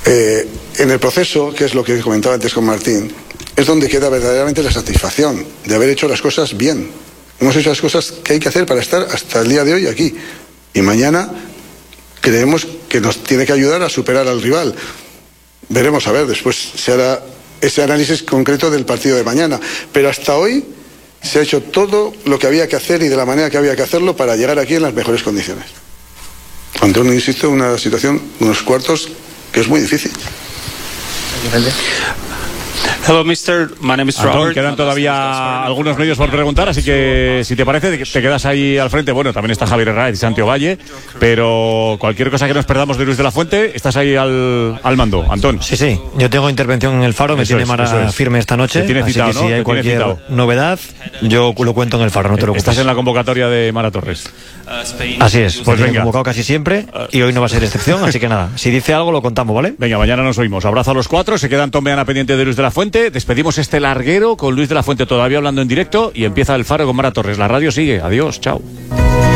En el proceso, que es lo que comentaba antes con Martín, es donde queda verdaderamente la satisfacción de haber hecho las cosas bien. Hemos hecho las cosas que hay que hacer para estar hasta el día de hoy aquí. Y mañana creemos que nos tiene que ayudar a superar al rival. Veremos, a ver, después se hará ese análisis concreto del partido de mañana. Pero hasta hoy se ha hecho todo lo que había que hacer y de la manera que había que hacerlo para llegar aquí en las mejores condiciones. Ante insisto, una situación, unos cuartos que es muy difícil. Hello, mister. My name is Antón, Robert. quedan todavía algunos medios por preguntar, así que si te parece, te quedas ahí al frente. Bueno, también está Javier Herrera y Santiago Valle, pero cualquier cosa que nos perdamos de Luis de la Fuente, estás ahí al mando, Antón. Sí, yo tengo intervención en el Faro, me tiene Mara firme esta noche, tiene así citado, que si ¿no? hay cualquier novedad, yo lo cuento en el Faro, no te preocupes. Estás en la convocatoria de Mara Torres. Así es, pues venga. convocado casi siempre y hoy no va a ser excepción, así que nada, si dice algo lo contamos, ¿vale? Venga, mañana nos oímos. Abrazo a los cuatro, se quedan Tom Meana pendiente de Luis de la Fuente, despedimos este larguero con Luis de la Fuente todavía hablando en directo y empieza el Faro con Mara Torres. La radio sigue, adiós, chao.